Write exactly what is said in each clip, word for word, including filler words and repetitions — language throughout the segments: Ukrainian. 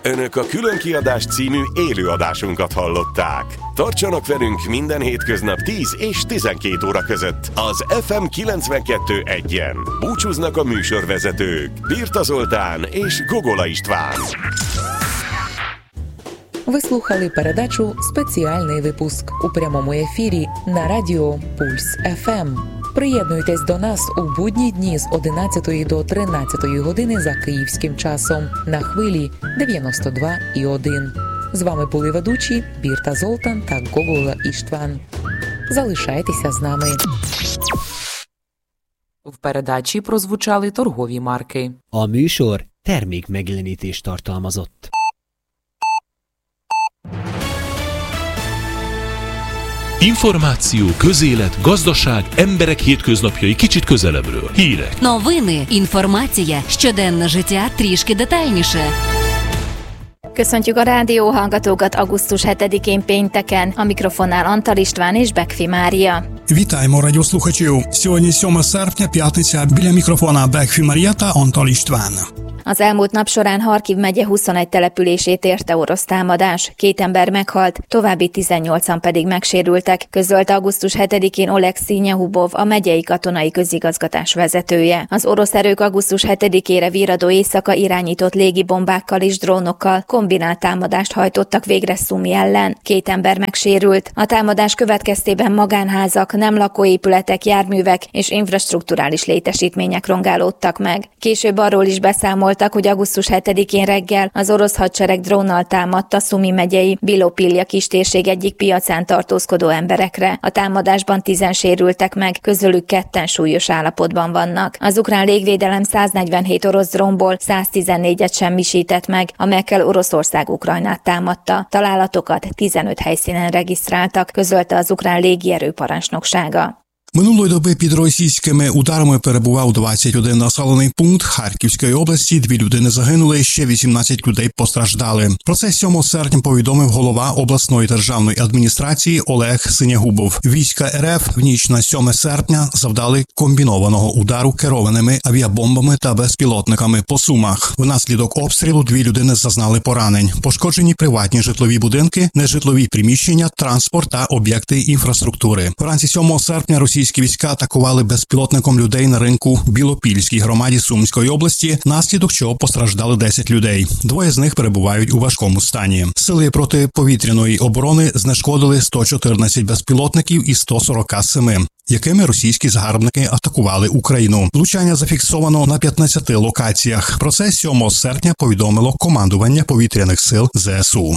Önök a Különkiadás című élőadásunkat hallották. Tartsanak velünk minden hétköznap tíz és tizenkét óra között az ef em kilencvenkettő egyen. Búcsúznak a műsorvezetők Birta Zoltán és Gogola István. Ви слухали передачу «Спеціальний випуск» у прямому ефірі на радіо Пульс еф ем. Приєднуйтесь до нас у будні дні з одинадцятої до тринадцятої години за київським часом на хвилі дев'яносто два і один. З вами були ведучі Бірта Золтан та Гогола Іштван. Залишайтеся з нами. В передачі прозвучали торгові марки. A műsor termék megjelenítést tartalmazott. Információ, közélet, gazdaság, emberek hétköznapjai kicsit közelebbről. Hírek. Новини, інформація, щоденне життя трішки детальніше. Köszöntjük a rádióhallgatókat augusztus hetedikén pénteken. A mikrofonnál Antal István és Bekfi Mária. Вітаємо радіослухачів. Сьогодні сьоме серпня, п'ятниця. Біля мікрофона Бекфі Марія та Antal István. Az elmúlt nap során Harkiv megye huszonegy települését érte orosz támadás. Két ember meghalt, további tizennyolcan pedig megsérültek, közölte augusztus hetedikén Oleksij Nyehubov, a megyei katonai közigazgatás vezetője. Az orosz erők augusztus hetedikére virradó éjszaka irányított légibombákkal és drónokkal kombinált támadást hajtottak végre Szumi ellen. Két ember megsérült. A támadás következtében magánházak, nem lakóépületek, járművek és infrastrukturális létesítmények rongálódtak meg. Később arról is beszámolt, hogy augusztus hetedikén reggel az orosz hadsereg drónnal támadta Szumi megyei Bilopilja kistérség egyik piacán tartózkodó emberekre. A támadásban tízen sérültek meg, közülük ketten súlyos állapotban vannak. Az ukrán légvédelem száznegyvenhét orosz drónból száztizennégyet semmisített meg, amelyekkel Oroszország Ukrajnát támadta. Találatokat tizenöt helyszínen regisztráltak, közölte az ukrán légierő parancsnoksága. Минулої доби під російськими ударами перебував двадцять один населений пункт Харківської області, дві людини загинули, ще вісімнадцять людей постраждали. Про це сьомого серпня повідомив голова обласної державної адміністрації Олег Синягубов. Війська РФ в ніч на сьоме серпня завдали комбінованого удару керованими авіабомбами та безпілотниками по Сумах. Внаслідок обстрілу дві людини зазнали поранень. Пошкоджені приватні житлові будинки, нежитлові приміщення, транспорт та об'єкти інфраструктури. Вранці сьомого серпня Російські Російські війська атакували безпілотником людей на ринку в Білопільській громаді Сумської області, наслідок чого постраждали десять людей. Двоє з них перебувають у важкому стані. Сили протиповітряної оборони знешкодили сто чотирнадцять безпілотників із сто сорок сім, якими російські загарбники атакували Україну. Влучання зафіксовано на п'ятнадцяти локаціях. Про це сьомого серпня повідомило командування повітряних сил ЗСУ.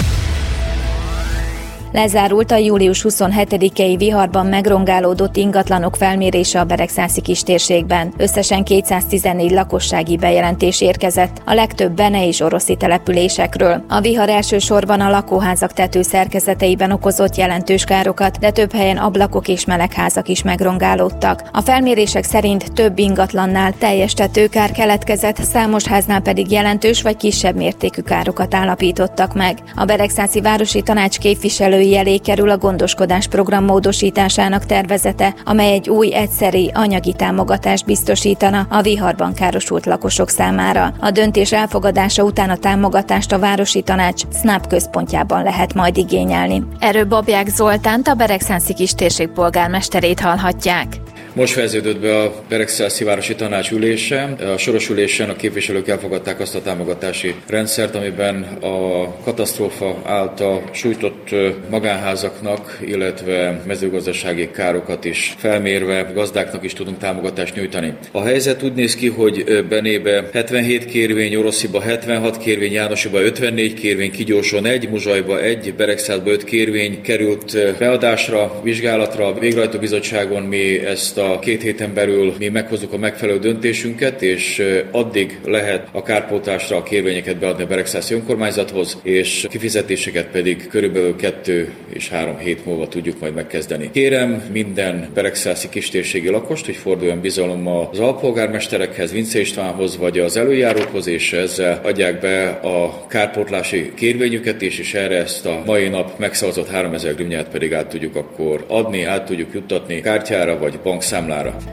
Lezárult a július huszonhetedikei viharban megrongálódott ingatlanok felmérése a Beregszászi kistérségben. Összesen kétszáztizennégy lakossági bejelentés érkezett, a legtöbb bene és oroszi településekről. A vihar elsősorban a lakóházak tetőszerkezeteiben okozott jelentős károkat, de több helyen ablakok és melegházak is megrongálódtak. A felmérések szerint több ingatlannál teljes tetőkár keletkezett, számos háznál pedig jelentős vagy kisebb mértékű károkat állapítottak meg. A Beregszászi Városi Tanács képviselői elé kerül a gondoskodás program módosításának tervezete, amely egy új egyszeri anyagi támogatást biztosítana a viharban károsult lakosok számára. A döntés elfogadása után a támogatást a Városi Tanács SZNAP központjában lehet majd igényelni. Erről Babják Zoltánt, a Beregszászi kistérség polgármesterét hallhatják. Most fejeződött be a Beregszászi Városi Tanács ülése. A soros ülésen a képviselők elfogadták azt a támogatási rendszert, amiben a katasztrófa által sújtott magánházaknak, illetve mezőgazdasági károkat is felmérve gazdáknak is tudunk támogatást nyújtani. A helyzet úgy néz ki, hogy Benébe hetvenhét kérvény, Orosziba hetvenhat kérvény, Jánosiba ötvennégy kérvény, Kigyóson egy, Muzsajba egy, Beregszázba öt kérvény került beadásra, vizsgálatra. A végrehajtó bizottságon mi ezt a a két héten belül mi meghozzuk a megfelelő döntésünket, és addig lehet a kárpótlásra a kérvényeket beadni a Beregszászi önkormányzathoz, és kifizetéseket pedig körülbelül kettő és három hét múlva tudjuk majd megkezdeni. Kérem minden beregszászi kistérségi lakost, hogy forduljon bizalommal az alpolgármesterekhez, Vince Istvánhoz vagy az előjárókhoz, és ezzel adják be a kárpótlási kérvényüket is, és erre ezt a mai nap megszavazott háromezer grivnyát pedig át tudjuk akkor adni, át tudjuk juttatni kártyára vagy bankszámlára.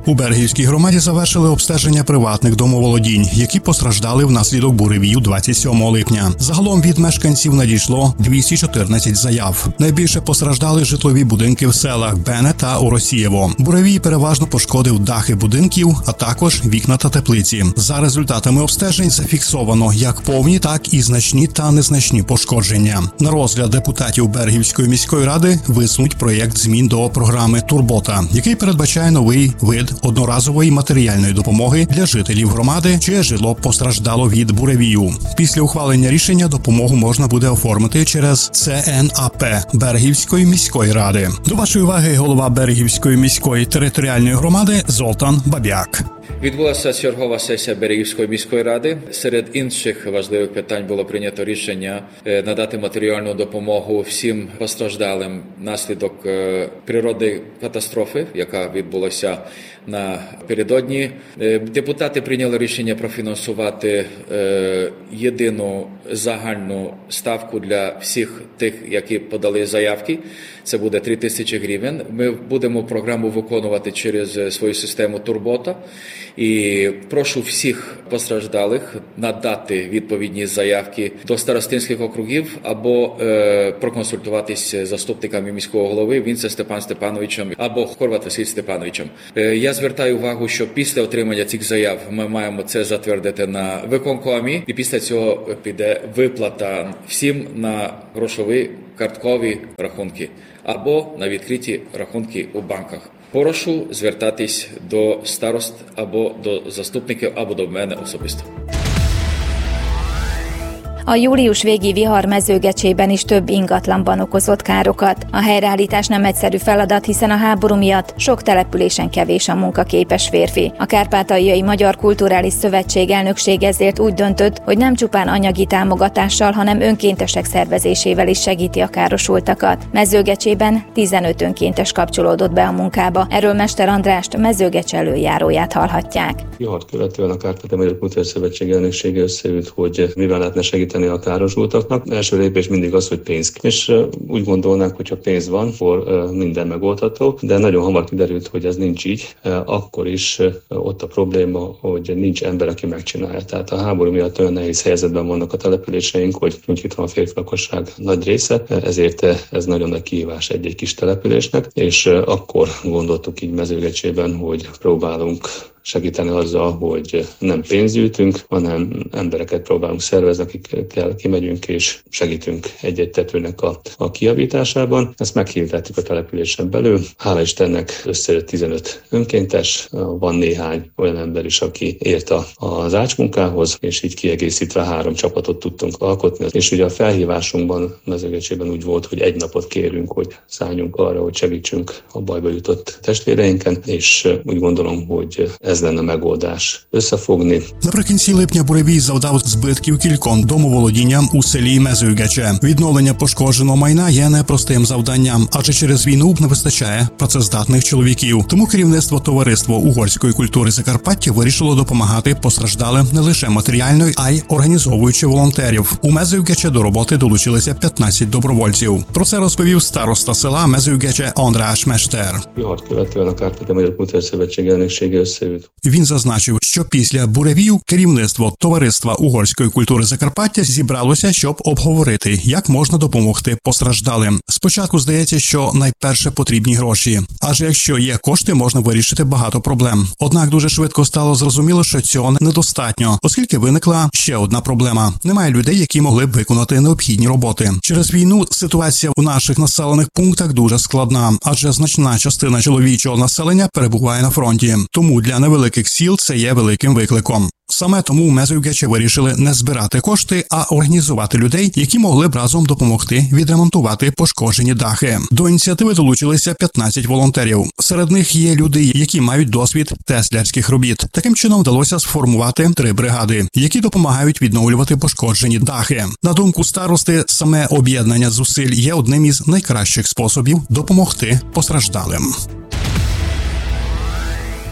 У Бергівській громаді завершили обстеження приватних домоволодінь, які постраждали внаслідок буревію двадцять сьомого липня. Загалом від мешканців надійшло двісті чотирнадцять заяв. Найбільше постраждали житлові будинки в селах Бене та Оросієво. Буревій переважно пошкодив дахи будинків, а також вікна та теплиці. За результатами обстежень зафіксовано як повні, так і значні та незначні пошкодження. На розгляд депутатів Бергівської міської ради висунуть проєкт змін до програми «Турбота», який передбачає новий вид одноразової матеріальної допомоги для жителів громади, чиє житло постраждало від буревію. Після ухвалення рішення допомогу можна буде оформити через Це Ен А Пе Бергівської міської ради. До вашої уваги голова Бергівської міської територіальної громади Золтан Бабяк. Відбулася чергова сесія Бергівської міської ради. Серед інших важливих питань було прийнято рішення надати матеріальну допомогу всім постраждалим внаслідок природної катастрофи, яка відбулася напередодні. Депутати прийняли рішення профінансувати єдину загальну ставку для всіх тих, які подали заявки. Це буде три тисячі гривень. Ми будемо програму виконувати через свою систему «Турбота». І прошу всіх постраждалих надати відповідні заявки до старостинських округів або е, проконсультуватись з заступниками міського голови Вінце Степан Степановичем або Хорват Василь Степановичем. Е, я звертаю увагу, що після отримання цих заяв ми маємо це затвердити на виконкомі, і після цього піде виплата всім на грошові карткові рахунки або на відкриті рахунки у банках. Прошу звертатись до старост або до zastupників, або до мене особисто. A július végi vihar Mezőgecsében is több ingatlanban okozott károkat. A helyreállítás nem egyszerű feladat, hiszen a háború miatt sok településen kevés a munkaképes férfi. A Kárpátaljai Magyar Kulturális Szövetség elnöksége ezért úgy döntött, hogy nem csupán anyagi támogatással, hanem önkéntesek szervezésével is segíti a károsultakat. Mezőgecsében tizenöt önkéntes kapcsolódott be a munkába. Erről Mester Andrást, Mezőgecs előjáróját hallhatják. Vihart követően a Kárpátaljai Magyar Kulturális Szövetség elnöksége összeült, hogy mivel lehetne segíteni a károsultaknak. Első lépés mindig az, hogy pénz. És úgy gondolnánk, hogy ha pénz van, akkor minden megoldható, de nagyon hamar kiderült, hogy ez nincs így. Akkor is ott a probléma, hogy nincs ember, aki megcsinálja. Tehát a háború miatt olyan nehéz helyzetben vannak a településeink, hogy itt van a férfi lakosság nagy része, ezért ez nagyon nagy kihívás egy-egy kis településnek, és akkor gondoltuk így Mezőgecsében, hogy próbálunk segíteni azzal, hogy nem pénzt gyűjtünk, hanem embereket próbálunk szervezni, akikkel kimegyünk és segítünk egy-egy tetőnek a, a kijavításában. Ezt meghirdettük a településen belül. Hála Istennek összejött tizenöt önkéntes, van néhány olyan ember is, aki ért a, az ácsmunkához, és így kiegészítve három csapatot tudtunk alkotni. És ugye a felhívásunkban Mezőgecsében úgy volt, hogy egy napot kérünk, hogy szálljunk arra, hogy segítsünk a bajba jutott testvéreinken, és úgy gondolom, hogy ez lenne megoldás összefogni. Наприкінці липня буревій завдав збитків кільком домоволодінням у селі Мезőgecse. Відновлення пошкодженого майна є непростим завданням, адже через війну не вистачає працездатних чоловіків. Тому керівництво товариства угорської культури Закарпаття вирішило допомагати постраждалим не лише матеріально, а й організовуючи волонтерів. У Mezőgecse до роботи долучилися п'ятнадцять добровольців. Про це розповів староста села Mezőgecse András Mester. Vihart követően a Kárpátaljai Magyar Kulturális Szövetség elnöksége összeült. Він зазначив, що після буревію керівництво товариства угорської культури Закарпаття зібралося, щоб обговорити, як можна допомогти постраждалим. Спочатку здається, що найперше потрібні гроші, адже якщо є кошти, можна вирішити багато проблем. Однак дуже швидко стало зрозуміло, що цього недостатньо, оскільки виникла ще одна проблема. Немає людей, які могли б виконати необхідні роботи. Через війну ситуація у наших населених пунктах дуже складна, адже значна частина чоловічого населення перебуває на фронті. Тому для невеликих сіл це є великим викликом. Саме тому в Mezőgecse вирішили не збирати кошти, а організувати людей, які могли б разом допомогти відремонтувати пошкоджені дахи. До ініціативи долучилися п'ятнадцять волонтерів. Серед них є люди, які мають досвід теслярських робіт. Таким чином вдалося сформувати три бригади, які допомагають відновлювати пошкоджені дахи. На думку старости, саме об'єднання зусиль є одним із найкращих способів допомогти постраждалим.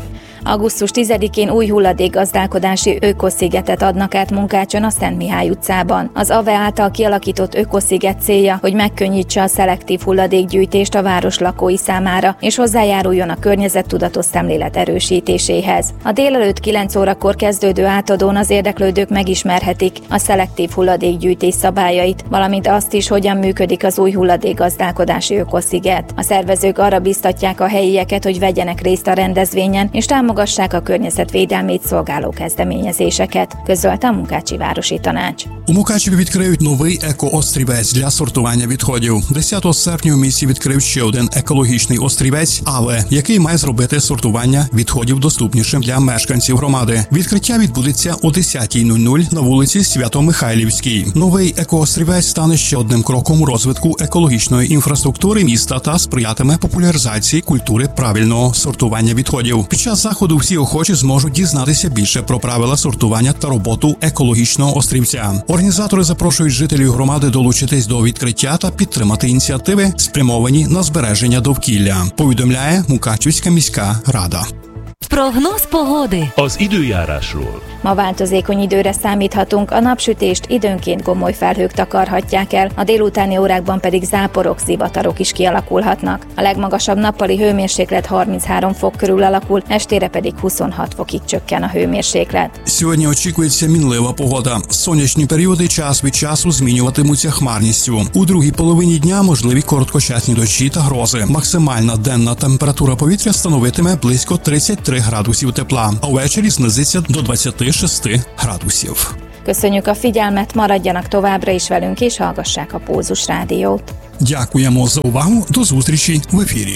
augusztus tizedikén új hulladékgazdálkodási ökoszigetet adnak át Munkácson a Szent Mihály utcában. Az á vé e által kialakított ökosziget célja, hogy megkönnyítse a szelektív hulladékgyűjtést a város lakói számára, és hozzájáruljon a környezettudatos szemlélet erősítéséhez. A délelőtt kilenc órakor kezdődő átadón az érdeklődők megismerhetik a szelektív hulladékgyűjtés szabályait, valamint azt is, hogyan működik az új hulladékgazdálkodási ökosziget. A szervezők arra biztatják a helyieket, hogy vegyenek részt a rendezvényen, és támogassák a környezetvédelmét szolgáló kezdeményezéseket, közölte a Munkácsi Városi Tanács. У Мукачеві відкриють новий еко-острівець для сортування відходів. десятого серпня у місті відкриють ще один екологічний острівець АВЕ, який має зробити сортування відходів доступнішим для мешканців громади. Відкриття відбудеться о десятій нуль нуль на вулиці Свято-Михайлівській. Новий еко-острівець стане ще одним кроком у розвитку екологічної інфраструктури міста та сприятиме популяризації культури правильного сортування відходів. Під час заходу всі охочі зможуть дізнатися більше про правила сортування та роботу екологічного острівця. Організатори запрошують жителів громади долучитись до відкриття та підтримати ініціативи, спрямовані на збереження довкілля, повідомляє Мукачівська міська рада. Прогноz pogodi. Az időjárásról. Ma változékony időre számíthatunk, a napsütést időnként gomoly felhők takarhatják el, a délutáni órákban pedig záporok, zivatarok is kialakulhatnak. A legmagasabb nappali hőmérséklet harminchárom fok körül alakul, estére pedig huszonhat fokig csökken a hőmérséklet. Сьогодні очікується мінлива погода. Сонячні періоди час від часу змінюватимуться хмарністю. У другій половині дня можливі короткочасні дощі та грози. Максимальна денна температура повітря становитиме близько тридцять три градусів тепла, а ввечері знизиться до двадцять шість градусів. Köszönjük a figyelmet, maradjanak továbbra is velünk és hallgassák a Pulzus Rádiót. Дякуємо за увагу. До зустрічі в ефірі.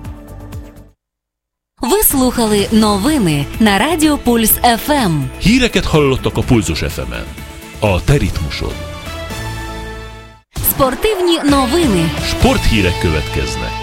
Ви слухали новини на Радіо Пульс еф ем. Híreket hallottak a Pulzus еф емен. A te ritmusod. Спортивні новини. Sporthírek következnek.